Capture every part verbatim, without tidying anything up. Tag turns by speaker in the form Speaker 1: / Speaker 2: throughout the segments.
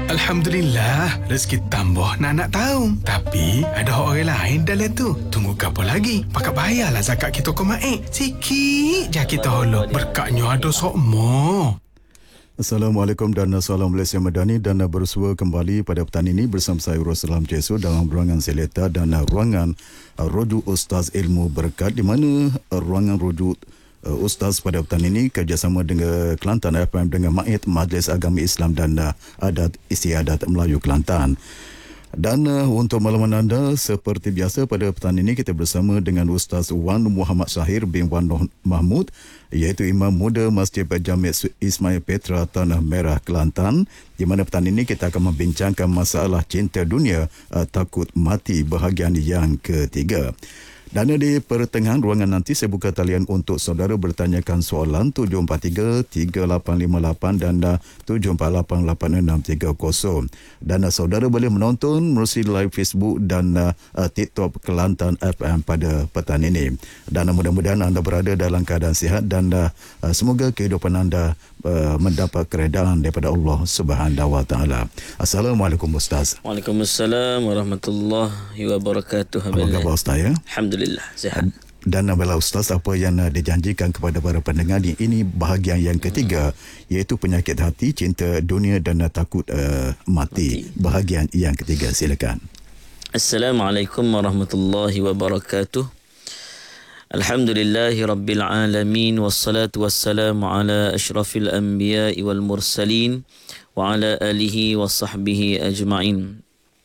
Speaker 1: Alhamdulillah, rezeki tambah nak nak tahu. Tapi ada orang lain dalam tu. Tunggu apa lagi? Pakat bayarlah zakat kita ke mak. Sikit je kita holok. Berkatnya ada sokmo.
Speaker 2: Assalamualaikum dan salam Malaysia Madani dan bersua kembali pada petang ini bersama saya Roslam Jesu dalam ruangan Seleta dan ruangan Rujuk Ustaz Ilmu Berkat, di mana ruangan rujuk Uh, Ustaz pada petang ini kerjasama dengan Kelantan F M dengan M A I T Majlis Agama Islam dan uh, Adat Istiadat Melayu Kelantan. Dan uh, untuk makluman anda, seperti biasa pada petang ini kita bersama dengan Ustaz Wan Muhammad Syahir bin Wan Mahmud, iaitu Imam Muda Masjid Jami' Ismail Petra Tanah Merah Kelantan, di mana petang ini kita akan membincangkan masalah cinta dunia uh, takut mati bahagian yang ketiga. Dan di pertengahan ruangan nanti saya buka talian untuk saudara bertanyakan soalan tujuh empat tiga tiga lapan lima lapan dan tujuh empat lapan lapan enam tiga kosong. Dan saudara boleh menonton melalui live Facebook dan uh, TikTok Kelantan F M pada petang ini. Dan mudah-mudahan anda berada dalam keadaan sihat dan uh, semoga kehidupan anda uh, mendapat keredaan daripada Allah Subhanahu Wa Taala. Assalamualaikum Ustaz.
Speaker 3: Waalaikumsalam warahmatullahi wabarakatuh.
Speaker 2: Apa khabar Ustaz ya?
Speaker 3: Alhamdulillah. Sihat.
Speaker 2: Dan Abang Ustaz, apa yang dijanjikan kepada para pendengar ini, ini bahagian yang ketiga, iaitu penyakit hati, cinta dunia dan takut uh, mati. mati. Bahagian yang ketiga, silakan.
Speaker 3: Assalamualaikum warahmatullahi wabarakatuh. Alhamdulillahi rabbil alamin, wassalatu wassalamu ala ashrafil anbiya'i wal mursalin wa ala alihi wa sahbihi ajma'in.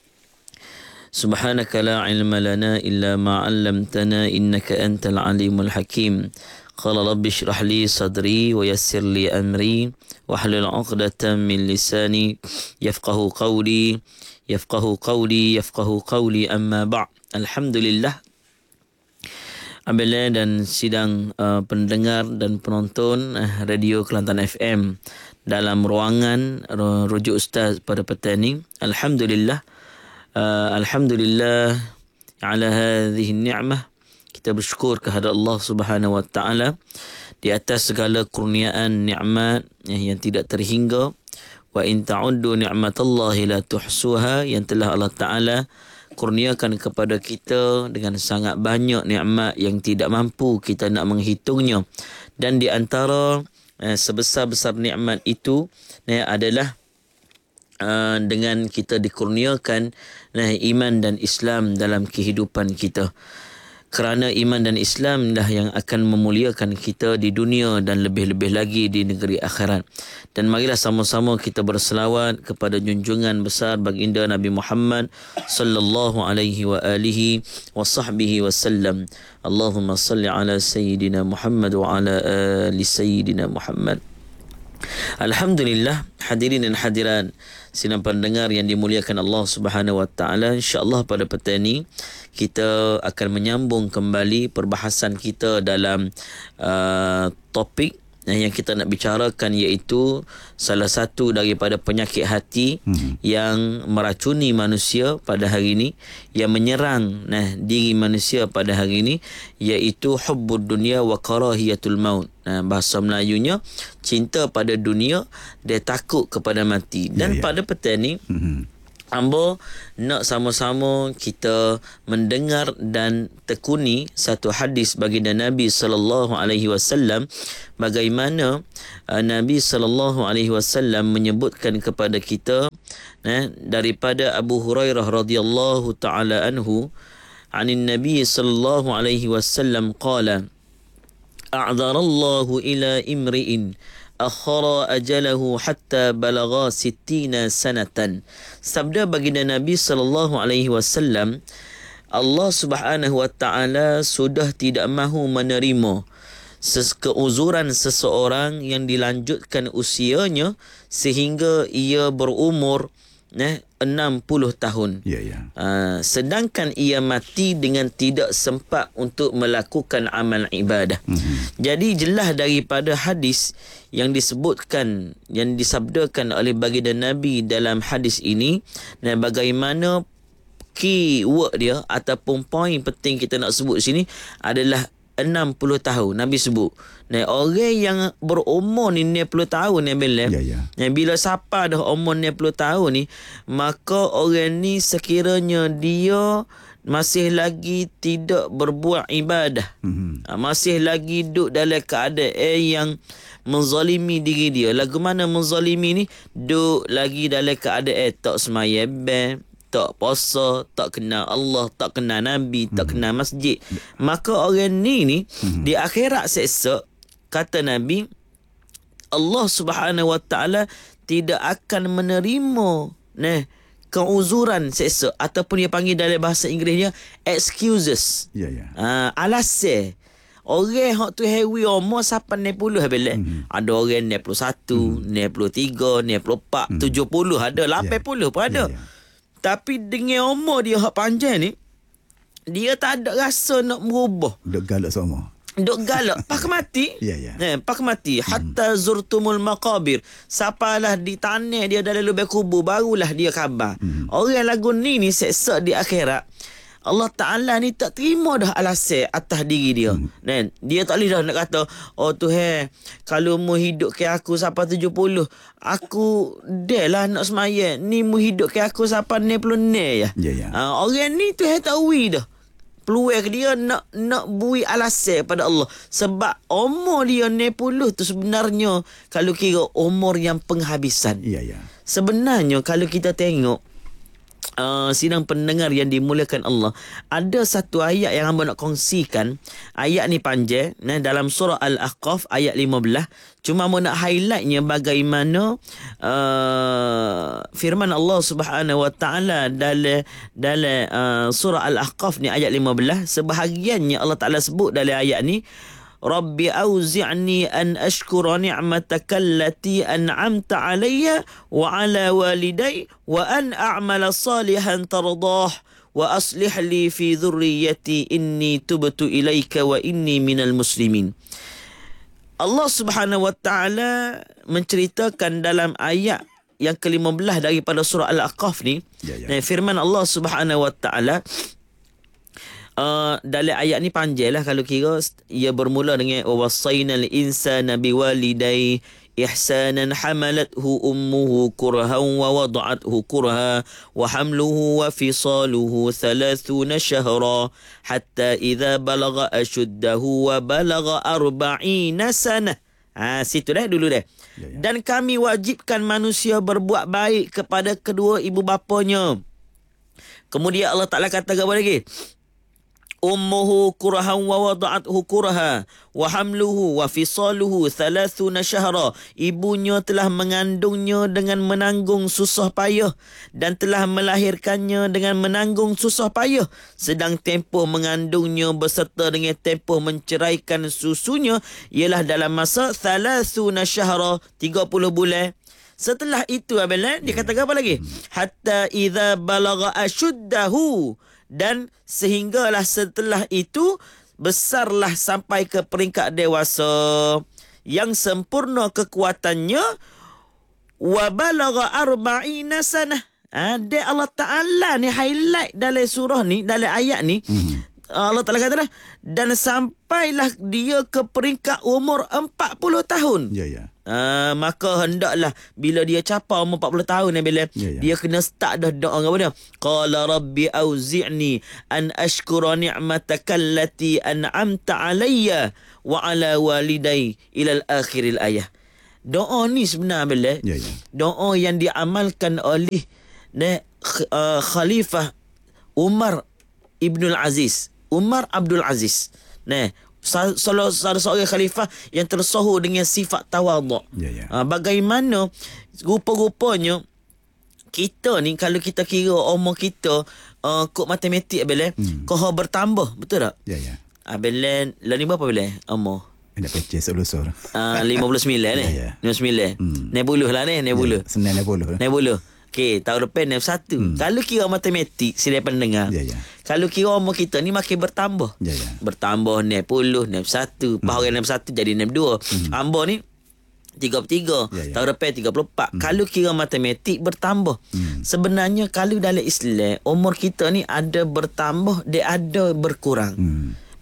Speaker 3: Subhanaka la ilma lana illa ma 'allamtana innaka antal alimul hakim. Qala rabbi shrah li sadri wa yassir li amri wahlul 'uqdatam min lisani yafqahu qawli yafqahu qawli yafqahu qawli amma ba'. Alhamdulillah. Abela dan sidang uh, pendengar dan penonton uh, Radio Kelantan F M dalam ruangan uh, Rujuk Ustaz pada petang ini. Alhamdulillah. Uh, Alhamdulillah ala hadhihi ni'mah, kita bersyukur kepada Allah Subhanahu Wa Taala di atas segala kurniaan nikmat yang tidak terhingga. Wa in ta'uddu ni'matallahi la tuhsuha, yang telah Allah Taala kurniakan kepada kita dengan sangat banyak nikmat yang tidak mampu kita nak menghitungnya. Dan di antara eh, sebesar-besar nikmat itu eh, adalah Uh, dengan kita dikurniakan nah, iman dan Islam dalam kehidupan kita. Kerana iman dan Islam lah yang akan memuliakan kita di dunia dan lebih-lebih lagi di negeri akhirat. Dan marilah sama-sama kita berselawat kepada junjungan besar baginda Nabi Muhammad sallallahu alaihi wa alihi wa sahbihi wasallam. Allahumma salli ala sayyidina Muhammad wa ala ali sayyidina Muhammad. Alhamdulillah, hadirin dan hadirat sidang pendengar yang dimuliakan Allah Subhanahu Wa Taala, insya-Allah pada petang ini kita akan menyambung kembali perbahasan kita dalam uh, topik yang kita nak bicarakan, iaitu salah satu daripada penyakit hati hmm. yang meracuni manusia pada hari ini, yang menyerang nah diri manusia pada hari ini, iaitu hubbud dunya wa karahiyatul maut. Nah, bahasa Melayunya, cinta pada dunia, dia takut kepada mati. Dan ya, ya. pada petang ni hmm. Ambo nak sama-sama kita mendengar dan tekuni satu hadis baginda Nabi sallallahu alaihi wasallam, bagaimana uh, Nabi sallallahu alaihi wasallam menyebutkan kepada kita eh, daripada Abu Hurairah radhiyallahu taala anhu, anin Nabi sallallahu alaihi wasallam qala a'dzarallahu ila imri'in akhara ajalahu hatta balagha sittina sanatan. Sabda baginda Nabi sallallahu alaihi wasallam, Allah Subhanahu Wa Taala sudah tidak mahu menerima ses- keuzuran seseorang yang dilanjutkan usianya sehingga ia berumur eh, enam puluh tahun.
Speaker 2: Ya, ya.
Speaker 3: Uh, sedangkan ia mati dengan tidak sempat untuk melakukan amal ibadah. Mm-hmm. Jadi jelas daripada hadis yang disebutkan, yang disabdakan oleh baginda Nabi dalam hadis ini, dan bagaimana key word dia ataupun poin penting kita nak sebut sini adalah enam puluh tahun. Nabi sebut. Nah, orang yang berumur ni enam puluh tahun ni bila.
Speaker 2: Ya, ya.
Speaker 3: Nah, bila siapa dah umur enam puluh tahun ni, maka orang ni sekiranya dia masih lagi tidak berbuat ibadah. Mm-hmm. Masih lagi duduk dalam keadaan yang menzalimi diri dia. Lagu mana menzalimi ni? Duduk lagi dalam keadaan tak semayang, tak puasa, tak kenal Allah, tak kenal Nabi, hmm. tak kenal masjid. Maka orang ni ni hmm. di akhirat seksa, kata Nabi, Allah Subhanahu Wa Taala tidak akan menerima nah keuzuran seksa, ataupun dia panggil dalam bahasa Inggerisnya excuses.
Speaker 2: Ya, ya.
Speaker 3: Uh, alasan. Orang hak tu hewi umur sampai enam puluh bila. Hmm. Ada orang enam puluh satu, hmm. enam puluh tiga, enam puluh empat, hmm. tujuh puluh ada, lapan puluh pun ada. Ya, ya. Tapi dengan umur dia hak panjang ni, dia tak ada rasa nak merubah.
Speaker 2: Duk galak semua.
Speaker 3: Duk galak. Pak mati.
Speaker 2: Ya, ya.
Speaker 3: Eh, pak mati. Hatta hmm. zurtumul maqabir. Sapalah di tanah dia dalam lubang kubur, barulah dia khabar. Hmm. Orang lagu ni ni seksa di akhirat. Allah Ta'ala ni tak terima dah alasan atas diri dia. Hmm. Dan dia tak boleh dah nak kata, oh Tuhan, kalau mu hidup ke aku sampai tujuh puluh, aku dah lah nak semayang. Ni mu hidup ke aku sampai enam puluh enam ya.
Speaker 2: Ya, ya.
Speaker 3: Ha, orang ni Tuhan tak wui dah. Peluang dia nak nak bui alasan pada Allah. Sebab umur dia enam puluh tu sebenarnya kalau kira umur yang penghabisan.
Speaker 2: Ya, ya.
Speaker 3: Sebenarnya kalau kita tengok Uh, sidang pendengar yang dimuliakan Allah, ada satu ayat yang hamba nak kongsikan. Ayat ni panjang, nah, dalam surah Al-Ahqaf ayat lima belas. Cuma hamba nak highlightnya bagaimana uh, firman Allah Subhanahu Wa Taala dalam dalam uh, surah Al-Ahqaf ni ayat lima belas. Sebahagiannya Allah Taala sebut dalam ayat ni, Rabbi auzi'ni an ashkura ni'mataka allati an'amta alayya wa ala walidayya wa an a'mala salihan tardah wa aslih li fi dhurriyyati inni tubtu ilayka wa inni minal muslimin. Allah Subhanahu Wa Taala menceritakan dalam ayat yang kelima belas daripada surah Al-Ahqaf ni, ya, ya. Firman Allah Subhanahu Wa Taala, Uh, dalam ayat ni panjang lah kalau kira. Ia bermula dengan wasainal insana biwalidayhi ihsanan hamalathu ummuhu kurhan wa wada'athu kurha wa hamluhu wa fisaluhu thalathuna shahra hatta idza balagha ashuddahu wa balagha arba'ina sanah. Ha, situ dah dulu dah. Ya, ya. Dan kami wajibkan manusia berbuat baik kepada kedua ibu bapanya. Kemudian Allah Ta'ala kata apa lagi? Ummuhu kurhan wa wada'athu kurha wa hamluhu wa fisaluhu thalathuna syahra. Ibunya telah mengandungnya dengan menanggung susah payah dan telah melahirkannya dengan menanggung susah payah. Sedang tempoh mengandungnya beserta dengan tempoh menceraikan susunya ialah dalam masa thalathuna syahra, tiga puluh bulan. Setelah itu apabila dia kata apa lagi? Hatta idza balagha ashuddahu, dan sehinggalah setelah itu besarlah sampai ke peringkat dewasa yang sempurna kekuatannya, wa balagha arba'ina sanah. Ada Allah Ta'ala ni highlight dalam surah ni, dalam ayat ni. Mm-hmm. Allah Ta'ala kata dah, dan sampailah dia ke peringkat umur empat puluh tahun. Ya, ya. Uh, maka hendaklah bila dia capai umur empat puluh tahun, bila ya, ya. dia kena start dah doa apa dia? Qala rabbi auzi'ni an ashkura ni'mataka allati an'amta alayya wa ala walidayya ila al-akhiril ayah. Doa ni sebenarnya bila ya, ya. doa yang diamalkan oleh ne, uh, Khalifah Umar Ibnul Aziz, Umar Abdul Aziz. Nah, salah seorang khalifah yang tersohor dengan sifat tawaduk. Ya, ya. Ha, bagaimana rupa-rupanya kita ni kalau kita kira umur kita uh, kod matematik bila hmm. kau bertambah, betul tak? Ya, ya. Ah, bila lah ni berapa bila umur?
Speaker 2: Nak pecah selusur.
Speaker 3: Ah, lima puluh sembilan ni. lima puluh sembilan. enam puluh lah ni, enam puluh.
Speaker 2: Senang enam puluh.
Speaker 3: enam puluh. Okey, tahun depan enam puluh satu. Hmm. Kalau kira matematik, sila pendengar. Ya, ya. Kalau kira umur kita ni makin bertambah. Ya, ya. Bertambah enam puluh, enam puluh satu. Hmm. Bahagian enam puluh satu jadi enam puluh dua. Hmm. Ambo ni tiga puluh tiga. Ya, ya. Tahun depan tiga puluh empat. Hmm. Kalau kira matematik bertambah. Hmm. Sebenarnya kalau dalam Islam, umur kita ni ada bertambah, dia ada berkurang. Hmm.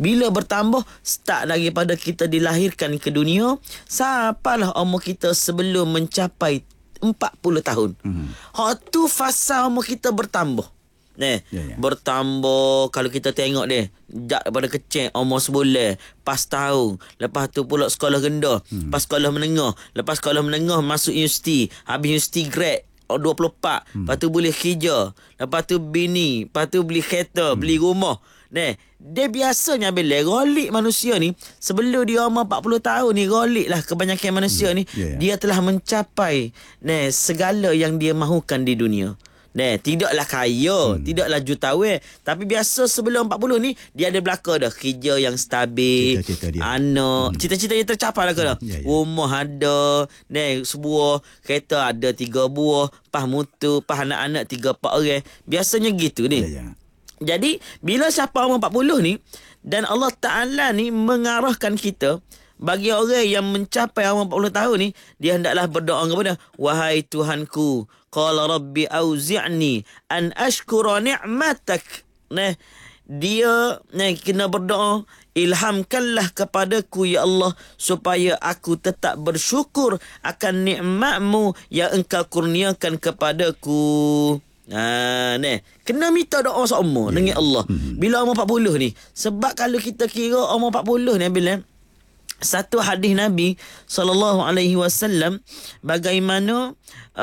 Speaker 3: Bila bertambah, start daripada kita dilahirkan ke dunia, sampailah umur kita sebelum mencapai empat puluh tahun. Hmm. Hak tu fasa umur kita bertambah. Nah, yeah, yeah. bertambah kalau kita tengok dia, jak daripada kecil umur sebulan, pas tahun, lepas tu pula sekolah rendah, hmm. pas sekolah menengah, lepas sekolah menengah masuk universiti, habis universiti grad dua puluh empat, hmm. lepas tu boleh kerja, lepas tu bini, lepas tu beli kereta, hmm. beli rumah. Nah, dia biasanya bila rolik manusia ni, sebelum dia umur empat puluh tahun ni, rolik lah kebanyakan manusia hmm. ni, yeah, yeah. dia telah mencapai nah, segala yang dia mahukan di dunia. Nah, tidaklah kaya, hmm. tidaklah jutawan, tapi biasa sebelum empat puluh ni dia ada belaka dah, kerja yang stabil, cita-cita dia. Anak, hmm. cita-cita dia tercapai lah ke dah. Hmm. Ya, ya. Rumah ada, nah, sebuah kereta ada tiga buah, pas mutu, pas anak-anak tiga empat orang. Biasanya gitu ni. Ya, ya. Jadi, bila siapa umur empat puluh ni dan Allah Taala ni mengarahkan kita, bagi orang yang mencapai umur empat puluh tahun ni, dia hendaklah berdoa kepada, wahai Tuhanku, qala rabbi auzi'ni an ashkura ni'matak. Nah, dia nah, kena berdoa, ilhamkanlah kepadaku ya Allah supaya aku tetap bersyukur akan nikmatmu yang engkau kurniakan kepadaku. Ha, nah, kena minta doa seumur yeah. dengan Allah. Hmm. Bila umur empat puluh ni, sebab kalau kita kira umur empat puluh ni bila satu hadis Nabi sallallahu alaihi wasallam bagaimana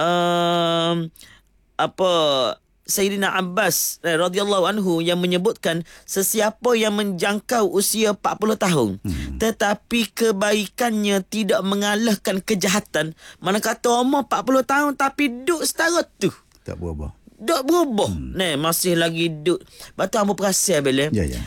Speaker 3: uh, apa Sayyidina Abbas eh, radhiyallahu anhu yang menyebutkan sesiapa yang menjangkau usia empat puluh tahun hmm. tetapi kebaikannya tidak mengalahkan kejahatan, mana kata umur empat puluh tahun tapi duduk setara tu
Speaker 2: tak berubah.
Speaker 3: Duk berubah. Hmm. Nah, masih lagi duk. Batu ambo perasan bila. Ya, ya.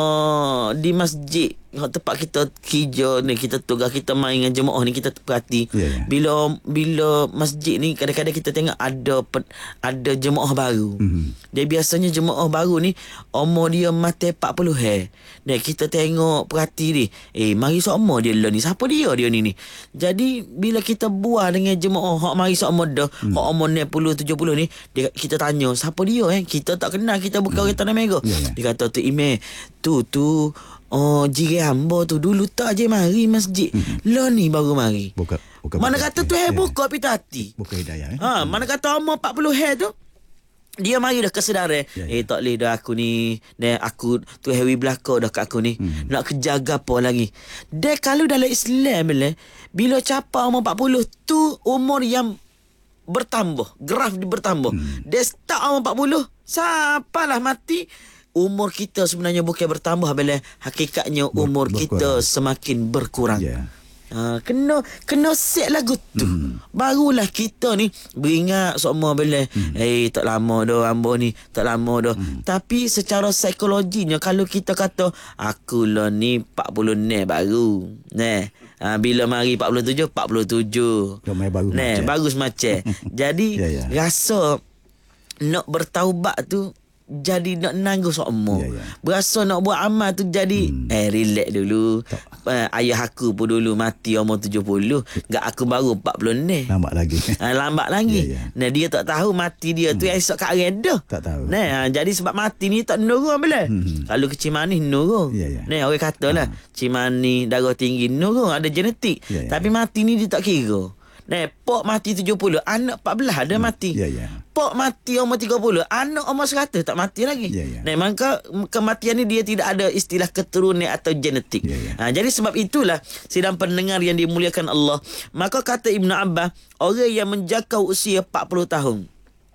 Speaker 3: Oh, di masjid tempat kita kerja ni, kita tugas kita main dengan jemaah ni, kita perhati. Ya, ya. Bila bila masjid ni kadang-kadang kita tengok ada ada jemaah baru. Hmm. Dia biasanya jemaah baru ni umur dia mati empat puluh eh. Nah, kita tengok perhati ni. Eh, mari seumur dia lah ni. Siapa dia dia ni ni? Jadi bila kita buat dengan jemaah hak mari seumur dah, hmm. hak umur enam puluh tujuh puluh ni, dia, kita tanya siapa dia eh, kita tak kenal, kita bukan orang Tanah Merah. Yeah, yeah. Dia kata tu Imam tu tu oh jiran hamba tu dulu tak je mari masjid. Mm-hmm. Lah ni baru mari. Buka, buka, mana buka, kata tu eh buka pita hati.
Speaker 2: Buka hidayah eh.
Speaker 3: Ha, hmm. mana kata umur empat puluh eh tu dia mari dah kesedaran. Yeah, yeah. Eh tak leh dah aku ni, dah aku tu hewi belaka dah kat aku ni. Mm-hmm. Nak kejaga apa lagi. Dia kalau dalam Islam bila bila capai umur empat puluh tu umur yang bertambah, graf dia bertambah. Hmm. Dia start umur empat puluh, sampailah mati. Umur kita sebenarnya bukan bertambah bila hakikatnya umur Ber- kita semakin berkurang. Yeah. Ha, kena kena set lagu tu. Hmm. Barulah kita ni beringat semua bila hmm. eh tak lama dah ambo ni, tak lama dah. Hmm. Tapi secara psikologinya kalau kita kata aku lah ni empat puluh ni baru. Nah, ha, bila mari empat puluh tujuh, empat puluh tujuh.
Speaker 2: Baru
Speaker 3: nah, baru semacam. Jadi yeah, yeah. rasa nak bertaubat tu jadi nak nanggung seumur. Yeah, yeah. Berasa nak buat amal tu jadi hmm. eh relax dulu. Uh, ayah aku pun dulu mati umur tujuh puluh, gak aku baru empat puluh ni.
Speaker 2: Lambat lagi.
Speaker 3: Uh, lambat lagi. Yeah, yeah. Nah, dia tak tahu mati dia hmm. tu esok kat reda.
Speaker 2: Tak tahu.
Speaker 3: Nah, uh, jadi sebab mati ni tak nurung bila. Hmm. Kalau kecil manis nurung. Yeah, yeah. Nah, orang katalah uh. cik manis darah tinggi nurung, ada genetik. Yeah, yeah. Tapi mati ni dia tak kira. Nah, pok mati tujuh puluh, anak empat belas ada mati. Ya, ya. Pok mati umur tiga puluh, anak umur seratus tak mati lagi. Ya, ya. Nah, maka kematian ni dia tidak ada istilah keturunan atau genetik. Ya, ya. Ha, jadi sebab itulah sidang pendengar yang dimuliakan Allah, maka kata Ibnu Abbas, orang yang menjangkau usia empat puluh tahun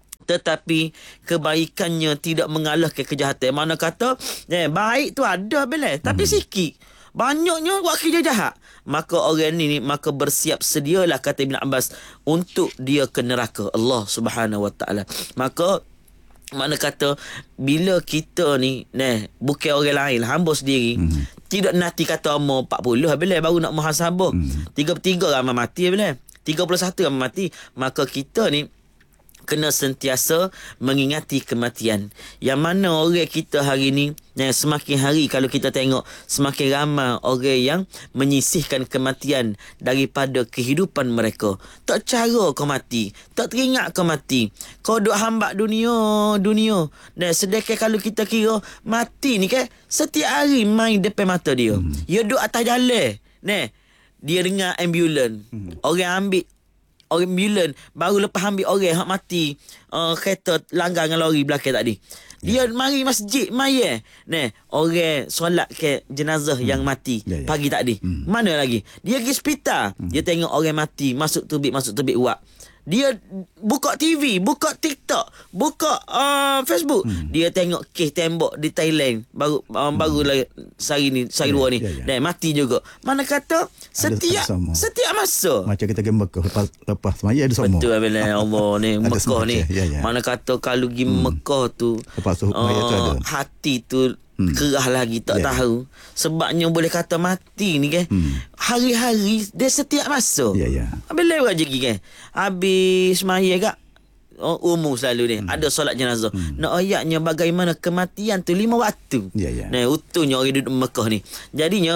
Speaker 3: tetapi kebaikannya tidak mengalahkan kejahatan. Mana kata, eh, baik tu ada bila, tapi hmm. sikit. Banyaknya buat kerja jahat. Maka orang ni, maka bersiap sedialah kata Ibn Abbas untuk dia ke neraka Allah Subhanahu Wa Taala. Maka mana kata bila kita ni nah bukan orang lain lah, hamba sendiri hmm. tidak nanti kata umur empat puluh bila baru nak muhasabah. hmm. tiga puluh tiga ramai mati bila tiga puluh satu ramai mati. Maka kita ni kena sentiasa mengingati kematian. Yang mana orang kita hari ni, yang semakin hari kalau kita tengok, semakin ramai orang yang menyisihkan kematian daripada kehidupan mereka. Tak cara kau mati, tak teringat kau mati, kau duk hambak dunia dunia. Dan sedekah kalau kita kira mati ni kan, setiap hari main depan mata dia. hmm. Dia duk atas jalan ni, dia dengar ambulan, hmm. orang ambil orang ambulan, baru lepas ambil orang hak mati, uh, kereta langgar dengan lori belakang tadi. Dia yeah. mari masjid maya. Nah, orang solat ke jenazah hmm. yang mati yeah, yeah. pagi tadi. Hmm. Mana lagi? Dia pergi hospital, hmm. dia tengok orang mati, masuk tubik masuk tubik uap. Dia buka T V, buka TikTok, buka uh, Facebook. Hmm. Dia tengok kes tembok di Thailand baru um, hmm. baru lagi sehari ni, sehari yeah, dua ni. Yeah, yeah. Dan mati juga. Mana kata setiap ada, ada setiap masa.
Speaker 2: Macam kita pergi Mekah lepas lepas semaya ada semua.
Speaker 3: Betul bila Allah ni Mekah ni. Yeah, yeah. Mana kata kalau pergi hmm. Mekah tu
Speaker 2: lepas tu uh, tu ada.
Speaker 3: Hati tu Hmm. kerah lagi tak yeah. tahu. Sebabnya boleh kata mati ni kan, hmm. hari-hari dia setiap masa.
Speaker 2: Ya yeah, ya. Yeah.
Speaker 3: Habis lewat je kan. Habis semaya kak. Oh, umum selalu ni hmm. ada solat jenazah. Hmm. Nak ayatnya bagaimana kematian tu lima waktu.
Speaker 2: Ya yeah, ya.
Speaker 3: Nah,
Speaker 2: Yeah.
Speaker 3: utuhnya orang duduk Mekah ni. Jadinya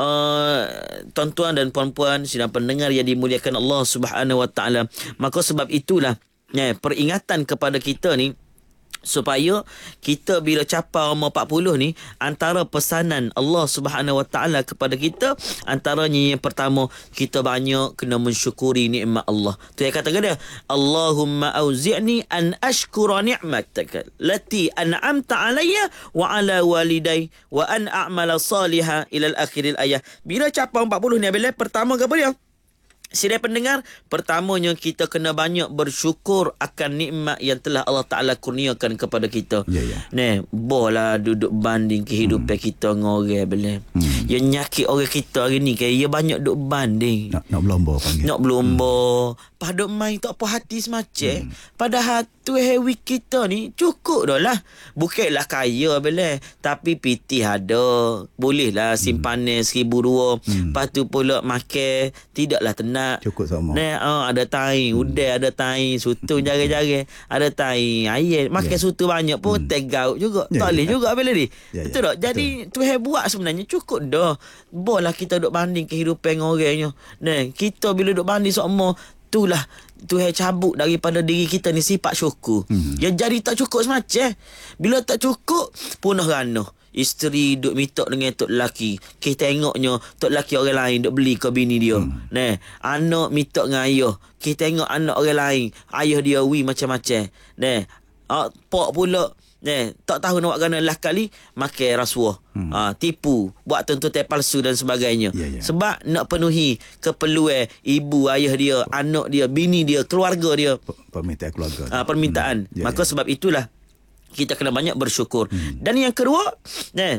Speaker 3: uh, tuan-tuan dan puan-puan sidang pendengar yang dimuliakan Allah Subhanahu Wa Taala, maka sebab itulah ya, peringatan kepada kita ni supaya kita bila capai umur empat puluh ni, antara pesanan Allah Subhanahu Wa Taala kepada kita, antaranya yang pertama, kita banyak kena mensyukuri nikmat Allah. Tu yang kata dia, Allahumma auzi'ni an ashkura ni'mataka lati an'amta alayya wa ala waliday wa an a'mala salihah ila al-akhiril ayah. Bila capai empat puluh ni, bila pertama ke apa dia? Sidang pendengar, pertamanya kita kena banyak bersyukur akan nikmat yang telah Allah Ta'ala kurniakan kepada kita.
Speaker 2: Ya, ya.
Speaker 3: Ni, boleh duduk banding kehidupan hmm. kita dengan orang boleh. Hmm. Yang nyakit orang kita hari ni, kan, dia banyak duduk banding.
Speaker 2: Nak, nak berlomba panggil.
Speaker 3: Nak berlomba. Hmm. Padahal main tak apa hati semacam. Hmm. Padahal tu hewi kita ni cukup dah lah. Bukanlah kaya boleh, tapi pitih ada. Bolehlah simpanan hmm. seribu dua. Hmm. Lepas tu pula makan tidaklah tenang.
Speaker 2: Cukup sama.
Speaker 3: Nah, oh, ada tai, hmm. udai ada tai, sutu jari-jari, ada tai, air. Makan yeah. sutu banyak pun hmm. tegaut juga. Yeah, tak boleh yeah. juga bila ni. Yeah, betul yeah. tak? Jadi tu hai buat sebenarnya cukup dah. Bolehlah kita duk banding kehidupan orangnya. Nah, kita bila duk banding semua, itulah Tuhan cabut daripada diri kita ni sifat syukur. Hmm. Ya jadi tak cukup semacam. Bila tak cukup, punah rana. Isteri duk minta dengan tok lelaki. Kita tengoknya tok lelaki orang lain duk beli ke bini dia. Hmm. Nah, anak minta dengan ayah. Kita tengok anak orang lain, ayah dia wi macam-macam. Nah, ah, pak pula nah, tak tahu nak buat gana lah kali makan rasuah. Hmm. Ah, tipu, buat tuntutan palsu dan sebagainya. Yeah, yeah. Sebab nak penuhi keperluan ibu, ayah dia, anak dia, bini dia, keluarga dia.
Speaker 2: Permintaan keluarga.
Speaker 3: Ah, permintaan. Hmm. Yeah, Maka yeah. sebab itulah kita kena banyak bersyukur. Hmm. Dan yang kedua, nah,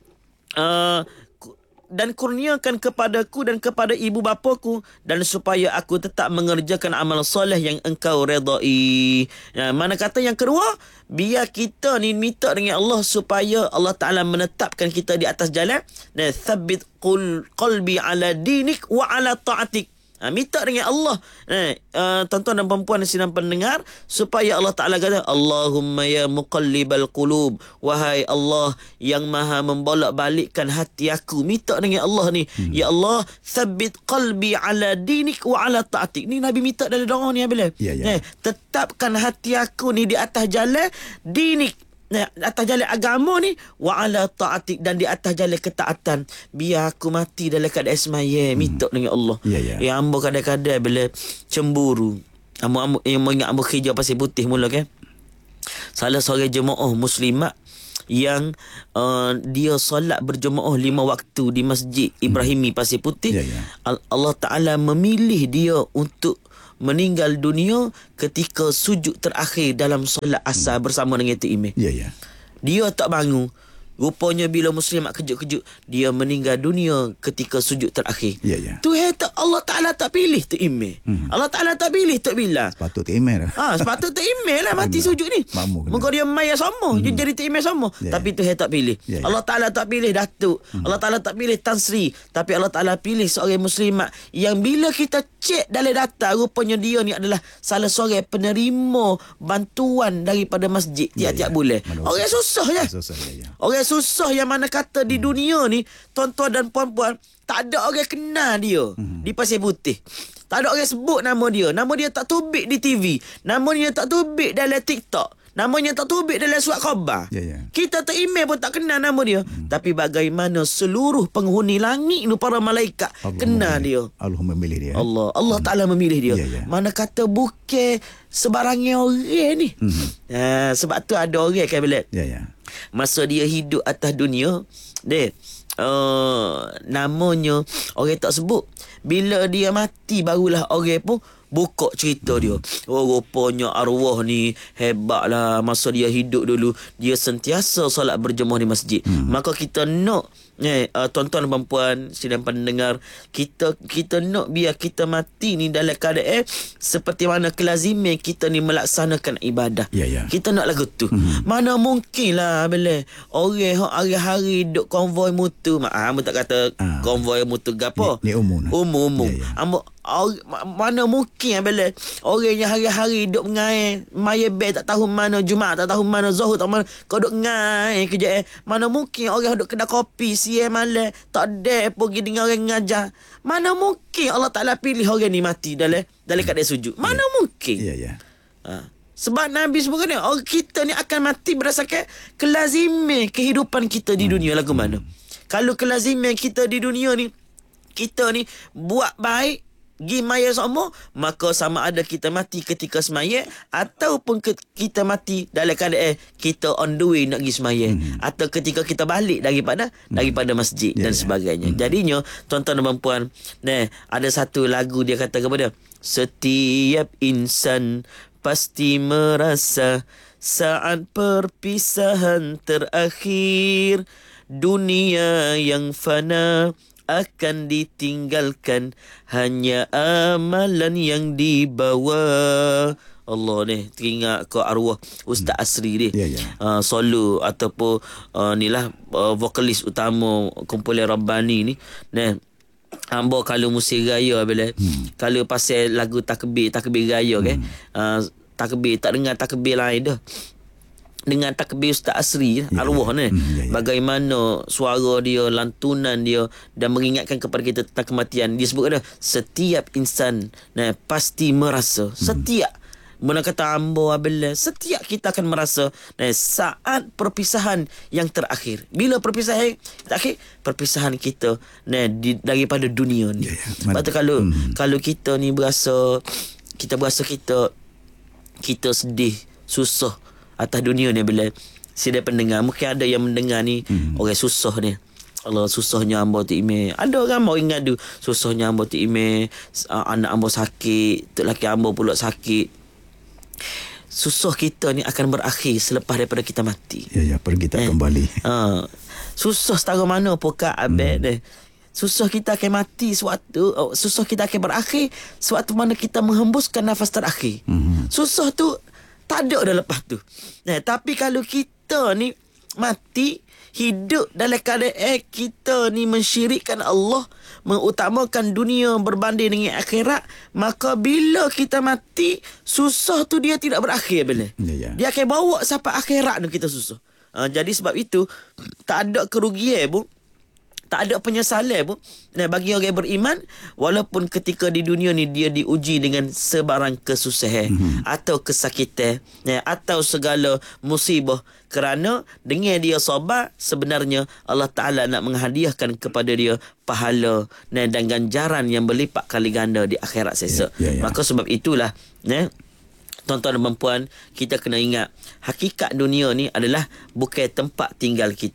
Speaker 3: uh, dan kurniakan kepadaku dan kepada ibu bapaku, dan supaya aku tetap mengerjakan amal soleh yang engkau redai. Nah, mana kata yang kedua, biar kita ni minta dengan Allah supaya Allah Ta'ala menetapkan kita di atas jalan. Nah, thabbit qul qalbi ala dinik wa ala ta'atik. Ha, minta dengan Allah, eh, uh, tuan-tuan dan perempuan yang sedang pendengar, supaya Allah Ta'ala kata, Allahumma ya muqallibal qulub, wahai Allah yang maha membolak-balikkan hati aku. Minta dengan Allah ni, hmm. ya Allah, thabbit qalbi ala dinik wa ala ta'atik. Ni Nabi minta dalam doa ni, bila
Speaker 2: ya, ya.
Speaker 3: Eh, tetapkan hati aku ni di atas jalan dinik, atas jalan agama ni, wa ala ta'atik, dan di atas jalan ketaatan. Biar aku mati dalam keadaan semaya. hmm. Minta dengan Allah.
Speaker 2: Ya, ya.
Speaker 3: Ya, ambo kadang-kadang bila cemburu, ambo ambo yang ingat ambo kerja pasir putih mula kan. Salah seorang jemaah muslimat yang uh, dia solat berjemaah lima waktu di Masjid Ibrahimi hmm. Pasir Putih. Ya, ya. Allah Ta'ala memilih dia untuk meninggal dunia ketika sujud terakhir dalam solat asar hmm. bersama dengan Tok Imam.
Speaker 2: Ya, ya.
Speaker 3: Dia tak bangun. Rupanya bila muslimat kejut-kejut, dia meninggal dunia ketika sujud terakhir.
Speaker 2: Ya, ya.
Speaker 3: Tuhan tak Allah Ta'ala tak pilih Tok Imeh. Hmm. Allah Ta'ala tak pilih Tok Bilal.
Speaker 2: Patut email.
Speaker 3: Ha, sepatut Tok Imeh lah mati sujud ni. Muka dia maya sama, hmm. dia jadi Tok Imeh sama. Yeah. Tapi Tuhan tak pilih. Yeah, yeah. Allah Ta'ala tak pilih Datuk. Hmm. Allah Ta'ala tak pilih Tan Sri. Tapi Allah Ta'ala pilih seorang muslimat yang bila kita cek dalam data, rupanya dia ni adalah salah seorang penerima bantuan daripada masjid tiap-tiap yeah, yeah. bulan. Orang susah je. Susah, yeah, yeah. Orang susah yang mana kata di hmm. dunia ni, tuan-tuan dan puan-puan, tak ada orang kenal dia hmm. di Pasir Putih. Tak ada orang sebut nama dia. Nama dia tak tubik di T V. Nama dia tak tubik dalam TikTok. Namanya tak tubik dalam surat khabar. Yeah, yeah. Kita tak email pun tak kenal nama dia. Hmm. Tapi bagaimana seluruh penghuni langit ni, para malaikat Allah kenal memilih. dia.
Speaker 2: Allah memilih dia.
Speaker 3: Allah Allah hmm. Ta'ala memilih dia. Yeah, yeah. Mana kata bukan sebarangnya orang ni. Hmm. Ha, sebab tu ada orang kan bila. Yeah, yeah. Masa dia hidup atas dunia, dia uh, namanya orang tak sebut. Bila dia mati barulah orang pun buka cerita dia. Oh, rupanya arwah ni hebat lah. Masa dia hidup dulu, dia sentiasa solat berjemaah di masjid. Hmm. Maka kita nak, eh, uh, tuan-tuan dan puan sidang pendengar, kita kita nak biar kita mati ni dalam keadaan eh, seperti mana kelaziman kita ni melaksanakan ibadah. Yeah, yeah. Kita nak lagu tu. Hmm. Mana mungkin lah bila orang hari-hari duk konvoi mutu. Mak tak kata ah. konvoi mutu gapo. Ni, ni umum. Umum-umum. Yeah, yeah. Ambo Or, mana mungkin bila orang yang hari-hari duk mengai maya beg tak tahu mana Jumaat, tak tahu mana Zuhur, tak mana kau duk ngai kerja eh. Mana mungkin orang duk kedai kopi siang malam tak ada pergi dengan orang ngajar. Mana mungkin Allah Ta'ala pilih orang ni mati dalam dalam keadaan sujud. Mana yeah. mungkin. Ya yeah, ya. Yeah. Ha. Sebab Nabi sebut ni, orang kita ni akan mati berdasarkan kelaziman kehidupan kita di dunia lagu mana. Kalau kelaziman kita di dunia ni, kita ni buat baik gi maya semua, maka sama ada kita mati ketika semaya ataupun ke, kita mati dalam keadaan kita on the way nak pergi semaya, hmm. atau ketika kita balik daripada hmm. daripada masjid yeah, dan sebagainya. Hmm. Jadinya tuan-tuan dan puan, nah, ada satu lagu dia kata kepada, setiap insan pasti merasa saat perpisahan terakhir, dunia yang fana akan ditinggalkan, hanya amalan yang dibawa. Allah ni teringat ke arwah Ustaz Asri ni. Yeah, yeah. Uh, solo ataupun uh, ni lah uh, vokalis utama kumpulan Rabbani ni. Nah, hamba kalau musim raya bila hmm. kalau pasal lagu takbir takbir raya hmm. kan. Uh, takbir tak dengar takbir lain dah. Dengan takbir Ustaz Asri, yeah, arwah ni, yeah, yeah. bagaimana suara dia, lantunan dia, dan mengingatkan kepada kita tentang kematian. Dia sebut ada setiap insan nah, pasti merasa, hmm. setiap mana kata ambo abel, setiap kita akan merasa nah, saat perpisahan yang terakhir. Bila perpisahan terakhir, perpisahan kita nah, di, daripada dunia ni. Yeah, yeah. Sebab tu kalau hmm. kalau kita ni berasa kita berasa kita kita sedih, susah atas dunia ni, bila sidang pendengar mungkin ada yang mendengar ni hmm. orang susah ni, Allah susahnya hamba tu ime. Ada orang mau ngadu susahnya hamba tu ime, anak hamba sakit, tok laki hamba pula sakit. Susah kita ni akan berakhir selepas daripada kita mati.
Speaker 2: Ya ya, pergi tak eh. kembali.
Speaker 3: Ha. Susah setara mana pokok abad hmm. susah kita akan mati sewaktu, oh, susah kita akan berakhir sewaktu mana kita menghembuskan nafas terakhir. Hmm. Susah tu tak ada dah lepas tu. Nah, tapi kalau kita ni mati, hidup dalam keadaan kita ni mensyirikkan Allah, mengutamakan dunia berbanding dengan akhirat, maka bila kita mati, susah tu dia tidak berakhir bila. Ya, ya. Dia akan bawa sampai akhirat tu kita susah. Ha, jadi sebab itu tak ada kerugian pun, tak ada penyesalan pun nah, bagi orang beriman, walaupun ketika di dunia ni dia diuji dengan sebarang kesusahan mm-hmm. atau kesakitan nah, atau segala musibah, kerana dengan dia sabar, sebenarnya Allah Ta'ala nak menghadiahkan kepada dia pahala nah, dan ganjaran yang berlipat kali ganda di akhirat sesa. Yeah, yeah, yeah. Maka sebab itulah nah, tuan-tuan dan puan, kita kena ingat hakikat dunia ni adalah bukan tempat tinggal kita,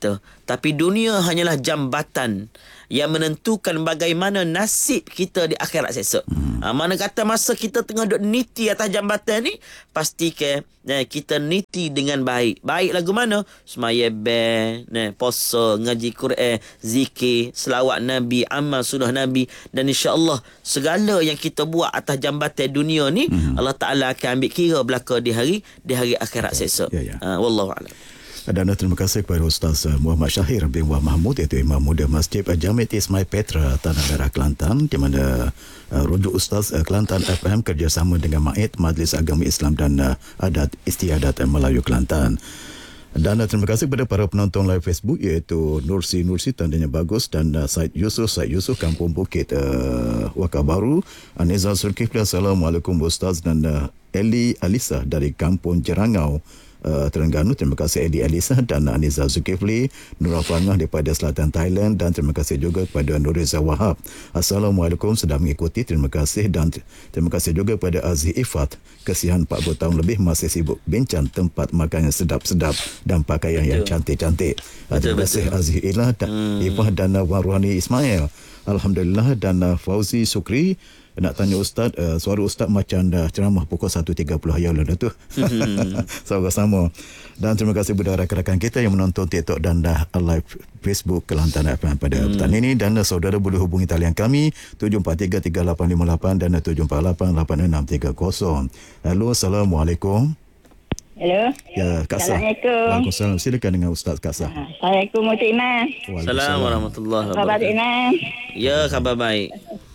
Speaker 3: Tapi dunia hanyalah jambatan yang menentukan bagaimana nasib kita di akhirat esok. Hmm. Ha, mana kata masa kita tengah duk niti atas jambatan ni, pastikan nah, kita niti dengan baik. Baik lagu mana? Semaya ben, nah, puasa, ngaji Quran, zikir, selawat Nabi, amal sunnah Nabi, dan insya-Allah segala yang kita buat atas jambatan dunia ni, hmm. Allah Taala akan ambil kira belaka di hari di hari akhirat esok. Ya, ya. Ha, wallahu a'lam.
Speaker 2: Dan terima kasih kepada Ustaz Muhammad Syahir bin Wah Mahmud, iaitu Imam Muda Masjid Jamiat Ismail Petra, Tanah Merah, Kelantan, di mana uh, rujuk Ustaz uh, Kelantan F M kerjasama dengan M A I D, Majlis Agama Islam dan uh, Adat Istiadat Melayu Kelantan. Dan uh, terima kasih kepada para penonton live Facebook, iaitu Nursi Nursi, tandanya bagus, dan uh, Said Yusuf Said Yusuf Kampung Bukit uh, Waka Baru, Anizal Zulkifli, Assalamualaikum Ustaz, dan uh, Eli Alisa dari Kampung Jerangau, Uh, Terengganu. Terima kasih Edi Alisa dan Aniza Zulkifli. Nurul Fangah daripada Selatan Thailand, dan terima kasih juga kepada Nuriza Wahab. Assalamualaikum, sedang mengikuti, terima kasih. Dan terima kasih juga kepada Aziz Ifat, kesian empat puluh tahun lebih masih sibuk bincang tempat makan yang sedap-sedap dan pakaian yang cantik-cantik. Uh, terima kasih Aziz Ilah dan hmm. Ifah dan Wan Ruhani Ismail. Alhamdulillah. Dan uh, Fauzi Sukri nak tanya Ustaz, uh, suara Ustaz macam dah ceramah pukul satu tiga puluh hayal dah tu. Hmm. Sama-sama. Dan terima kasih kepada rakan-rakan kita yang menonton TikTok dan dah live Facebook Kelantan F M pada hmm. petang ini. Dan uh, saudara boleh hubungi talian kami tujuh empat tiga tiga lapan lima lapan dan uh, tujuh empat lapan lapan enam tiga kosong. Halo, Assalamualaikum.
Speaker 4: Hello.
Speaker 2: Ya, Kak Sah.
Speaker 4: Assalamualaikum.
Speaker 2: Waalaikumsalam. Silakan dengan Ustaz Kak Sah.
Speaker 4: Assalamualaikum Cik Imam.
Speaker 3: Assalamualaikum warahmatullahi
Speaker 4: wabarakatuh. Khabar Cik Imam?
Speaker 3: Ya, khabar baik.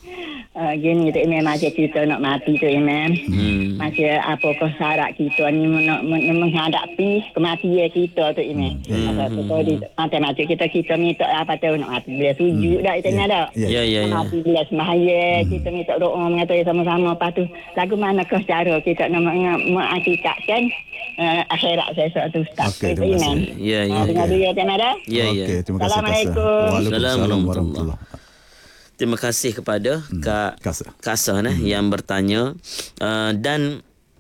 Speaker 4: Uh, gini Cik Imam, macam kita nak mati tu Imam. Hmm. Macam apakah syarat kita ni nak menghadapi kematian kita tu Imam. Hmm. Macam macam kita kita minta apa tu nak mati bila sujud dah, kita ni ada.
Speaker 3: Ya, ya, ya.
Speaker 4: Mati bila sembahyang, kita minta doa mengatakan sama-sama. Lepas tu lagu manakah cara kita nak mengakikatkan uh, akhirat sesuatu Ustaz.
Speaker 2: Okey, terima kasih.
Speaker 3: Ya, ya.
Speaker 4: Dengar dulu ya Cik Imam.
Speaker 3: Ya, ya.
Speaker 2: Okey, terima kasih.
Speaker 4: Assalamualaikum.
Speaker 2: Waalaikumsalam warahmatullahi.
Speaker 3: Terima kasih kepada hmm. Kak
Speaker 2: Kasa,
Speaker 3: Kasa nah, hmm. yang bertanya. Uh, dan